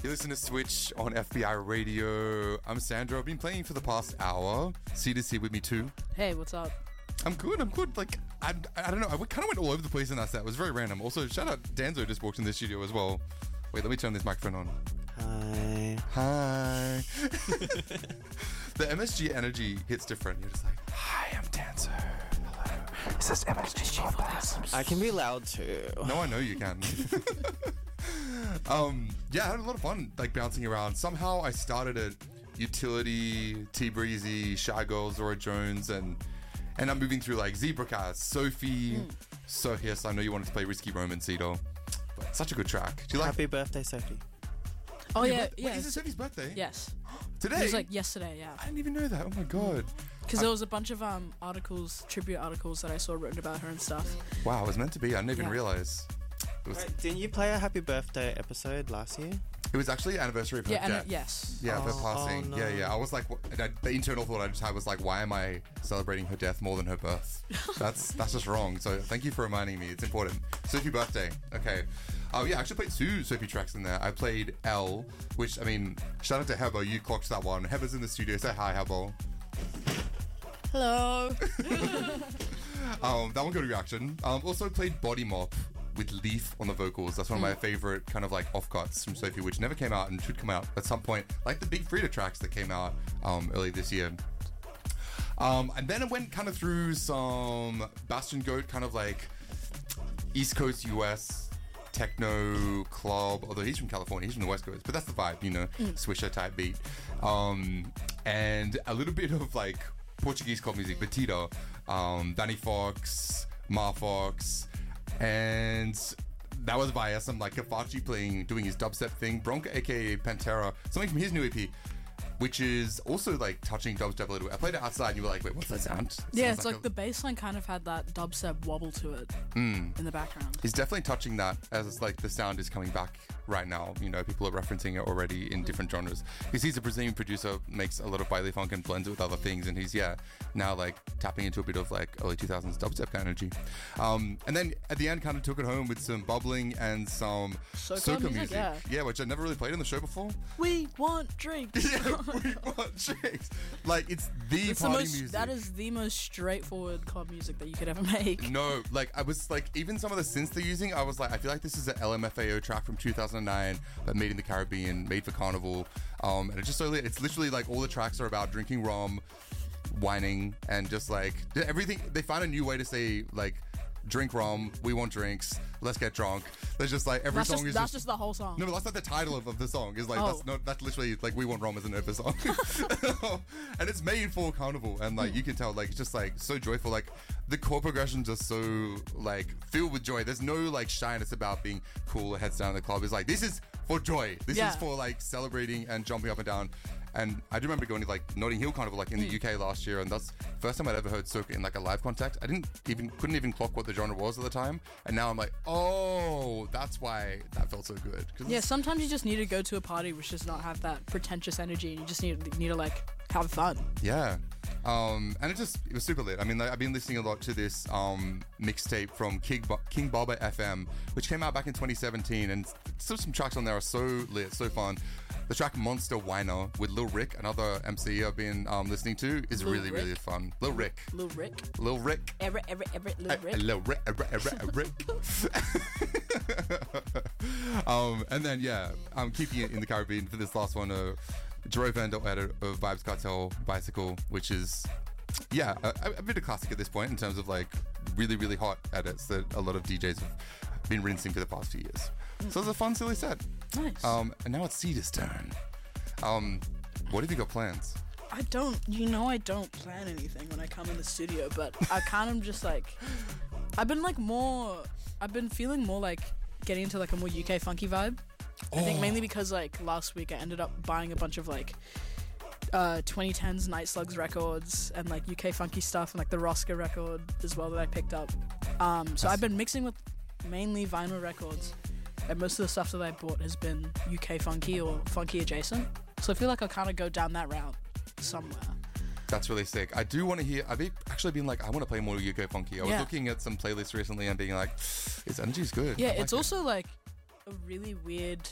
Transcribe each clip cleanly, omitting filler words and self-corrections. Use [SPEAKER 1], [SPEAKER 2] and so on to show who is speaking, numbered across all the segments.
[SPEAKER 1] You listen to Switch on FBI Radio. I'm Sandro. I've been playing for the past hour. C2C with me too.
[SPEAKER 2] Hey, what's up?
[SPEAKER 1] I'm good. Like, I don't know. I kind of went all over the place in that set. It was very random. Also, shout out Danzo just walked in the studio as well. Wait, let me turn this microphone on. Hi. The MSG energy hits different. You're just like, hi, I'm Danzo. Hello. It says MSG podcast.
[SPEAKER 3] I can be loud too.
[SPEAKER 1] No, I know you can. Yeah, I had a lot of fun, like, bouncing around. Somehow I started at Utility, T-Breezy, Shy Girl, Zora Jones, and I'm moving through, like, Zebracat, Sophie. So, yes, I know you wanted to play Risky Roman, Cedar. But such a good track. Do you like
[SPEAKER 3] Happy birthday, Sophie.
[SPEAKER 2] Oh, yeah.
[SPEAKER 1] Wait, is it Sophie's birthday?
[SPEAKER 2] Yes.
[SPEAKER 1] Today?
[SPEAKER 2] It was like yesterday, yeah.
[SPEAKER 1] I didn't even know that. Oh, my God.
[SPEAKER 2] Because there was a bunch of tribute articles that I saw written about her and stuff.
[SPEAKER 1] Wow, it was meant to be. I didn't even realize.
[SPEAKER 3] Wait, didn't you play a happy birthday episode last year?
[SPEAKER 1] It was actually the anniversary of her death.
[SPEAKER 2] Yes.
[SPEAKER 1] Yeah, her passing.
[SPEAKER 3] Oh, no.
[SPEAKER 1] Yeah. I was like, the internal thought I just had was like, why am I celebrating her death more than her birth? That's just wrong. So thank you for reminding me. It's important. Sophie birthday. Okay. Oh yeah, I actually played two Sophie tracks in there. I played L, which, I mean, shout out to Hebo. You clocked that one. Heba's in the studio. Say hi, Hebo.
[SPEAKER 2] Hello.
[SPEAKER 1] That one got a reaction. Also played Body Mop with Leaf on the vocals. That's one of my favorite kind of like offcuts from Sophie, which never came out and should come out at some point, like the Big Frida tracks that came out early this year. And then it went kind of through some Bastion Goat, kind of like East Coast US techno club, although he's from California, he's from the West Coast, but that's the vibe, you know, swisher type beat. And a little bit of like Portuguese club music, Batida, Danny Fox, Ma Fox, and that was via some like Kafachi doing his dubstep thing. Bronca, aka Pantera, something from his new EP, which is also like touching dubstep a little bit. I played it outside and you were like, wait, what's that sound?
[SPEAKER 2] Yeah, it's like the bass line kind of had that dubstep wobble to it in the background.
[SPEAKER 1] He's definitely touching that as like the sound is coming back right now. You know, people are referencing it already in different genres. Because he's a Brazilian producer, makes a lot of baile funk and blends it with other things, and he's now like tapping into a bit of like early 2000s dubstep kind of energy. And then at the end kind of took it home with some bubbling and some soca music. Yeah, which I never really played on the show before.
[SPEAKER 2] We want drinks.
[SPEAKER 1] We want drinks. Like it's party music.
[SPEAKER 2] That is the most straightforward club music that you could ever make.
[SPEAKER 1] No, like I was like, even some of the synths they're using, I was like, I feel like this is an LMFAO track from 2009, but made in the Caribbean, made for Carnival. And it's literally like all the tracks are about drinking rum, whining, and just like everything. They find a new way to say like, drink rum, we want drinks, let's get drunk. There's just like every song is
[SPEAKER 2] that's just the whole song.
[SPEAKER 1] No, but that's like the title of the song is like that's literally like we want rum as an Oprah song. And it's made for Carnival, and like you can tell like it's just like so joyful. Like the chord progressions are so like filled with joy. There's no like shyness about being cool or heads down in the club. It's like this is for joy. This is for like celebrating and jumping up and down. And I do remember going to like Notting Hill Carnival like in the UK last year, and that's the first time I'd ever heard soca in like a live context. I couldn't even clock what the genre was at the time, and now I'm like, oh, that's why that felt so good.
[SPEAKER 2] Yeah, sometimes you just need to go to a party which does not have that pretentious energy, and you just need to like have fun.
[SPEAKER 1] Yeah. And it was super lit. I mean, I've been listening a lot to this mixtape from King Baba FM, which came out back in 2017, and still some tracks on there are so lit, so fun. The track Monster Whiner with Lil Rick, another MC I've been listening to, is really fun. Lil Rick.
[SPEAKER 2] Everett, Lil Rick.
[SPEAKER 1] And then I'm keeping it in the Caribbean for this last one. Jerome Vandal edit of Vibes Cartel Bicycle, which is a bit of classic at this point in terms of like really hot edits that a lot of DJs have been rinsing for the past few years. So it's a fun, silly set.
[SPEAKER 2] Nice.
[SPEAKER 1] And now it's Cedar's turn. What have you got plans?
[SPEAKER 2] I don't plan anything when I come in the studio, but I kind of just like, I've been feeling more like getting into like a more UK funky vibe. I think mainly because like last week I ended up buying a bunch of like 2010s Night Slugs records and like UK funky stuff, and like the Rosca record as well that I picked up. So I've been mixing with mainly vinyl records, and most of the stuff that I bought has been UK funky or funky adjacent. So I feel like I'll kind of go down that route somewhere.
[SPEAKER 1] That's really sick. I do want to hear. I've actually been like, I want to play more UK funky. I was looking at some playlists recently and being like, its energy's good.
[SPEAKER 2] Yeah, it's also like a really weird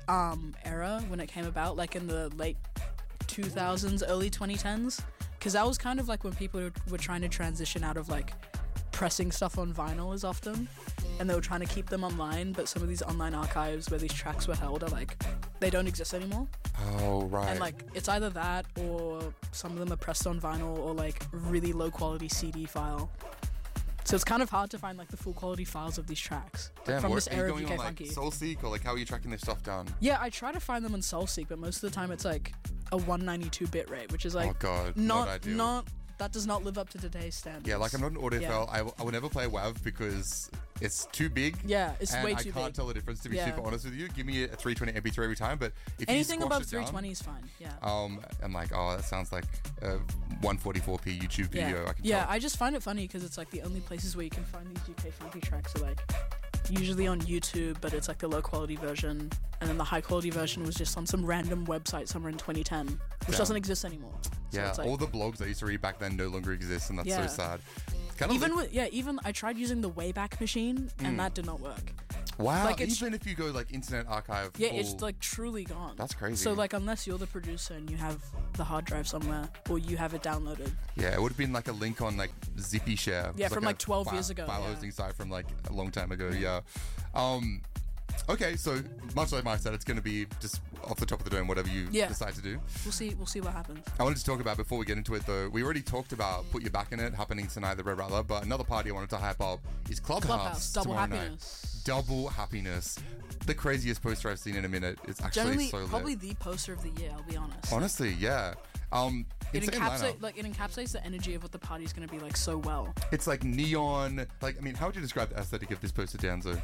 [SPEAKER 2] era when it came about, like in the late 2000s, early 2010s, because that was kind of like when people were trying to transition out of like pressing stuff on vinyl as often, and they were trying to keep them online, but some of these online archives where these tracks were held are like, they don't exist anymore.
[SPEAKER 1] Oh, right.
[SPEAKER 2] And like it's either that or some of them are pressed on vinyl or like really low quality CD file. So it's kind of hard to find like the full quality files of these tracks from this era of UK
[SPEAKER 1] on,
[SPEAKER 2] Funky.
[SPEAKER 1] Like, SoulSeek, or like how are you tracking this stuff down?
[SPEAKER 2] Yeah, I try to find them on SoulSeek, but most of the time it's like a 192 bit rate, which is like
[SPEAKER 1] oh god,
[SPEAKER 2] not
[SPEAKER 1] ideal.
[SPEAKER 2] That does not live up to today's standards.
[SPEAKER 1] Yeah, like I'm not an audiophile. I will never play WAV because it's too big.
[SPEAKER 2] Yeah, it's
[SPEAKER 1] and
[SPEAKER 2] way
[SPEAKER 1] I
[SPEAKER 2] too big.
[SPEAKER 1] can't tell the difference, to be
[SPEAKER 2] Yeah.
[SPEAKER 1] super honest with you. Give me a 320 MP3 every time, but if
[SPEAKER 2] Anything
[SPEAKER 1] you
[SPEAKER 2] above
[SPEAKER 1] squash it
[SPEAKER 2] 320 is fine. Yeah.
[SPEAKER 1] down, I'm like, oh, that sounds like a 144p YouTube video.
[SPEAKER 2] Yeah,
[SPEAKER 1] I can
[SPEAKER 2] yeah.
[SPEAKER 1] tell.
[SPEAKER 2] I just find it funny because it's like the only places where you can find these UK Funky tracks are like usually on YouTube, but it's like the low quality version, and then the high quality version was just on some random website somewhere in 2010, which
[SPEAKER 1] Yeah.
[SPEAKER 2] doesn't exist anymore. So
[SPEAKER 1] Yeah,
[SPEAKER 2] it's like,
[SPEAKER 1] all the blogs I used to read back then no longer exist, and that's
[SPEAKER 2] Yeah.
[SPEAKER 1] so sad. Kind of
[SPEAKER 2] even I tried using the Wayback Machine, and that did not work.
[SPEAKER 1] wow.
[SPEAKER 2] like, it's-
[SPEAKER 1] Even if you go like Internet Archive,
[SPEAKER 2] Yeah,
[SPEAKER 1] full-
[SPEAKER 2] it's like truly gone.
[SPEAKER 1] That's crazy.
[SPEAKER 2] So like unless you're the producer and you have the hard drive somewhere or you have it downloaded.
[SPEAKER 1] yeah, it would have been like a link on like Zippy Share.
[SPEAKER 2] Yeah,
[SPEAKER 1] It's
[SPEAKER 2] from
[SPEAKER 1] a
[SPEAKER 2] like 12 years ago,
[SPEAKER 1] File
[SPEAKER 2] yeah.
[SPEAKER 1] hosting site from like a long time ago. Yeah. Okay, so much like Mike said, it's going to be just off the top of the dome, whatever you
[SPEAKER 2] Yeah.
[SPEAKER 1] decide to do.
[SPEAKER 2] We'll see what happens.
[SPEAKER 1] I wanted to talk about, before we get into it though, we already talked about Put Your Back in It happening tonight at the Red Rattler, but another party I wanted to hype up is Clubhouse
[SPEAKER 2] Double
[SPEAKER 1] tomorrow night.
[SPEAKER 2] happiness.
[SPEAKER 1] Double happiness. The craziest poster I've seen in a minute. It's actually
[SPEAKER 2] Generally,
[SPEAKER 1] so lit.
[SPEAKER 2] probably the poster of the year. I'll be honest.
[SPEAKER 1] Honestly, yeah.
[SPEAKER 2] It
[SPEAKER 1] Insane lineup.
[SPEAKER 2] encapsulates the energy of what the party's going to be like so well.
[SPEAKER 1] It's like neon. Like, I mean, how would you describe the aesthetic of this poster, Danzo?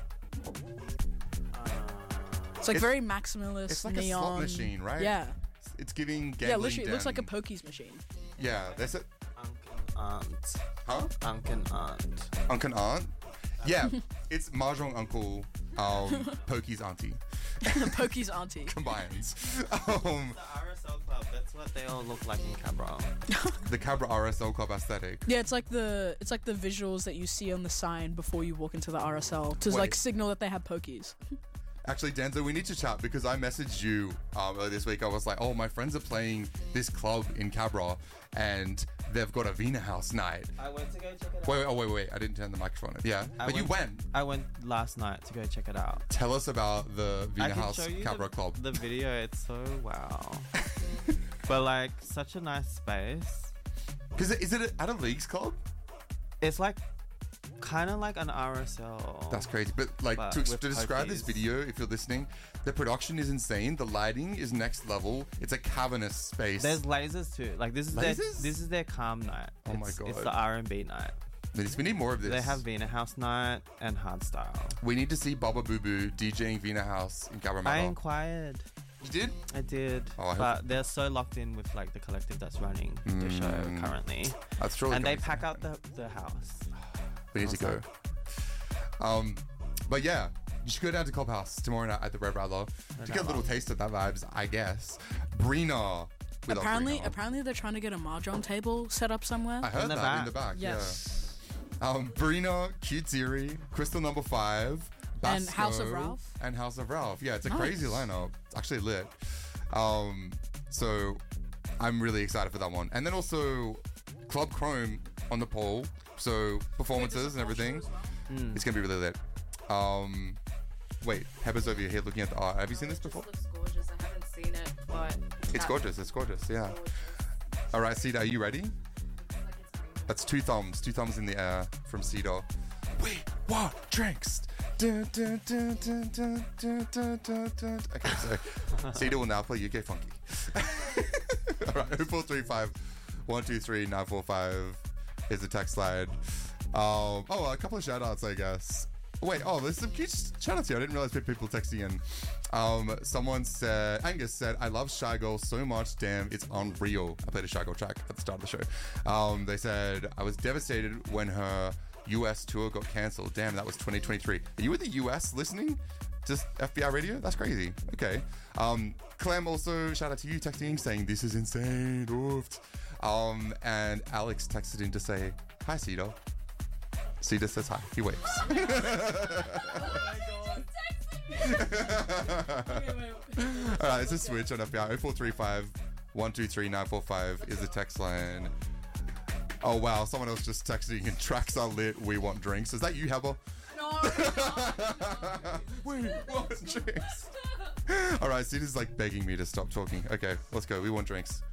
[SPEAKER 2] It's like
[SPEAKER 1] It's-
[SPEAKER 2] very maximalist,
[SPEAKER 1] It's like
[SPEAKER 2] neon.
[SPEAKER 1] a slot machine, right?
[SPEAKER 2] Yeah.
[SPEAKER 1] It's giving gambling.
[SPEAKER 2] Yeah, literally, it looks
[SPEAKER 1] den.
[SPEAKER 2] like a pokies machine.
[SPEAKER 1] Yeah, that's it.
[SPEAKER 3] Uncle Aunt.
[SPEAKER 1] Huh?
[SPEAKER 3] Uncle Aunt.
[SPEAKER 1] Uncle Aunt? Yeah, it's Mahjong Uncle, Pokey's auntie.
[SPEAKER 2] Pokies auntie.
[SPEAKER 1] Combines.
[SPEAKER 3] The RSL Club, that's what they all look like in Cabra.
[SPEAKER 1] The Cabra RSL Club aesthetic.
[SPEAKER 2] Yeah, it's like the visuals that you see on the sign before you walk into the RSL to
[SPEAKER 1] Wait.
[SPEAKER 2] like signal that they have pokies.
[SPEAKER 1] Actually, Danzo, we need to chat because I messaged you earlier this week. I was like, oh, my friends are playing this club in Cabra and they've got a Vina House night.
[SPEAKER 3] I went to go check it out.
[SPEAKER 1] Wait. I didn't turn the microphone on. Yeah,
[SPEAKER 3] I
[SPEAKER 1] but you went.
[SPEAKER 3] I went last night to go check it out.
[SPEAKER 1] Tell us about the
[SPEAKER 3] I
[SPEAKER 1] Vina
[SPEAKER 3] can
[SPEAKER 1] House
[SPEAKER 3] show you
[SPEAKER 1] Cabra Club.
[SPEAKER 3] the video. It's so wow. But like such a nice space.
[SPEAKER 1] Because is it at a leagues club?
[SPEAKER 3] It's like kind of like an RSL.
[SPEAKER 1] That's crazy. But like
[SPEAKER 3] But
[SPEAKER 1] to
[SPEAKER 3] with
[SPEAKER 1] describe this
[SPEAKER 3] pokies.
[SPEAKER 1] video, if you're listening, the production is insane. The lighting is next level. It's a cavernous space.
[SPEAKER 3] There's lasers too. Like this
[SPEAKER 1] Lasers?
[SPEAKER 3] is their calm night.
[SPEAKER 1] Oh my
[SPEAKER 3] It's
[SPEAKER 1] God.
[SPEAKER 3] the R&B night.
[SPEAKER 1] We need more of this.
[SPEAKER 3] They have Vina House night and hardstyle.
[SPEAKER 1] We need to see Baba Boo Boo DJing Vina House in
[SPEAKER 3] I
[SPEAKER 1] Cabramatta.
[SPEAKER 3] inquired.
[SPEAKER 1] You did?
[SPEAKER 3] I did.
[SPEAKER 1] Oh, I hope-
[SPEAKER 3] but they're so locked in with like the collective that's running the show currently.
[SPEAKER 1] That's true.
[SPEAKER 3] And they pack out the house.
[SPEAKER 1] We need to go. But yeah, you should go down to Clubhouse tomorrow night at the Red Rattler to get a little taste of that vibes, I guess. Brina. We love Brina.
[SPEAKER 2] Apparently they're trying to get a mahjong table set up somewhere.
[SPEAKER 1] I heard
[SPEAKER 3] In the
[SPEAKER 1] that in
[SPEAKER 3] back.
[SPEAKER 1] the back.
[SPEAKER 2] Yes.
[SPEAKER 1] Yeah. Brina, Cute Ziri, Crystal Number 5,
[SPEAKER 2] And House of
[SPEAKER 1] Basco,
[SPEAKER 2] Ralph.
[SPEAKER 1] And House of Ralph. Yeah, it's a
[SPEAKER 2] Nice.
[SPEAKER 1] crazy lineup. It's actually lit. So I'm really excited for that one. And then also Club Chrome on the pole. So performances and everything. It's gonna be really lit. Wait, Heba's over here looking at the art. Have you seen this before?
[SPEAKER 4] Looks gorgeous. I haven't seen it, but
[SPEAKER 1] It's gorgeous. It's gorgeous. Yeah. All right, Cedar, are you ready? That's two thumbs in the air from Cedar. We want drinks. Dun, dun, dun, dun, dun, dun, dun, dun, dun. Okay, so Cedar will now play UK Funky. All right, 0435 123 945 is the text line. A couple of shout outs, I guess. Wait, there's some cute shout outs here. I didn't realize people texting in. Someone said, Angus said, I love Shy Girl so much. Damn, it's unreal. I played a Shy Girl track at the start of the show. They said, I was devastated when her US tour got cancelled. Damn, that was 2023. Are you in the US listening? Just FBI radio? That's crazy. Okay. Clem also, shout out to you, texting, saying, this is insane. Oofed. And Alex texted in to say, hi, Cedar. Cedar says hi. He waves. All right, it's a switch on FBI. 0435 123 945 is the text line. Oh, wow. Someone else just texting in. Tracks are lit. We want drinks. Is that you, Heather?
[SPEAKER 4] No.
[SPEAKER 1] We want drinks. All right, Sid is like begging me to stop talking. Okay, let's go. We want drinks.